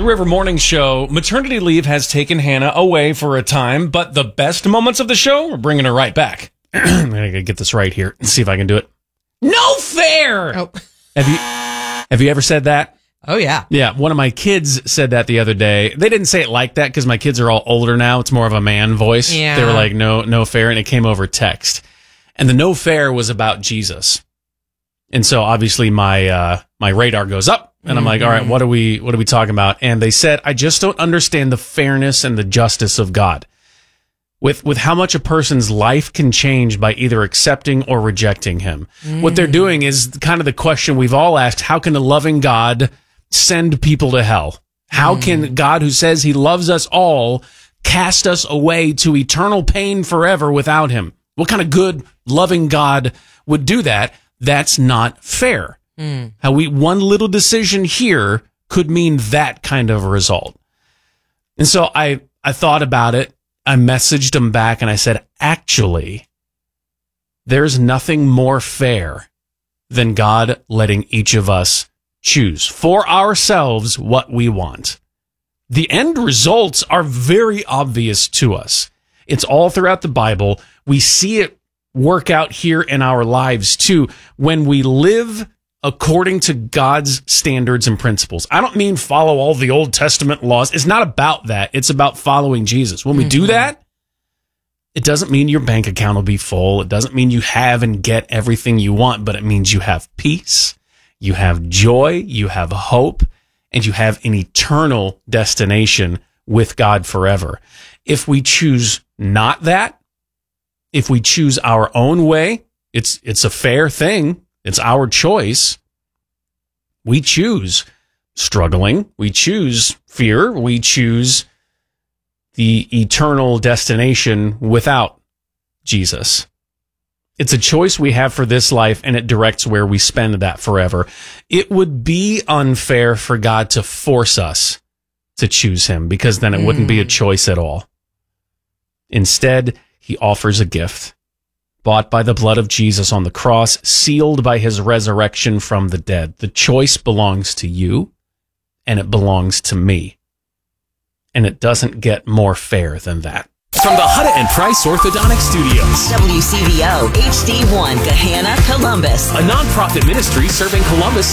River Morning Show, maternity leave has taken Hannah away for a time, but the best moments of the show are bringing her right back. I gotta get this right here and see if I can do it. No fair! Oh. Have you ever said that? Oh, yeah. Yeah, one of my kids said that the other day. They didn't say it like that because my kids are all older now. It's more of a man voice. Yeah. They were like, no fair, and it came over text. And the no fair was about Jesus. And so obviously my radar goes up. And I'm like, all right, what are we talking about? And they said, I just don't understand the fairness and the justice of God. With how much a person's life can change by either accepting or rejecting him. What they're doing is kind of the question we've all asked, how can a loving God send people to hell? How can God, who says he loves us all, cast us away to eternal pain forever without him? What kind of good, loving God would do that? That's not fair. How one little decision here could mean that kind of result. And so I thought about it. I messaged him back and I said, actually, there's nothing more fair than God letting each of us choose for ourselves what we want. The end results are very obvious to us. It's all throughout the Bible. We see it work out here in our lives too. When we live according to God's standards and principles. I don't mean follow all the Old Testament laws. It's not about that. It's about following Jesus. When we do that, it doesn't mean your bank account will be full. It doesn't mean you have and get everything you want, but it means you have peace, you have joy, you have hope, and you have an eternal destination with God forever. If we choose not that, if we choose our own way, it's a fair thing. It's our choice. We choose struggling. We choose fear. We choose the eternal destination without Jesus. It's a choice we have for this life, and it directs where we spend that forever. It would be unfair for God to force us to choose him, because then it wouldn't be a choice at all. Instead, he offers a gift. Bought by the blood of Jesus on the cross, sealed by his resurrection from the dead. The choice belongs to you, and it belongs to me. And it doesn't get more fair than that. From the Hutta and Price Orthodontic Studios. WCVO HD1 Gahanna, Columbus. A nonprofit ministry serving Columbus